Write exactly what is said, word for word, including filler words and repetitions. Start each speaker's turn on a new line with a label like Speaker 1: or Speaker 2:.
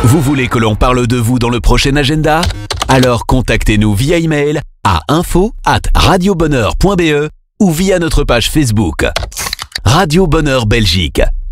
Speaker 1: Vous voulez que l'on parle de vous dans le prochain agenda? Alors contactez-nous via email à info arobase radiobonheur point be ou via notre page Facebook. Radio Bonheur Belgique.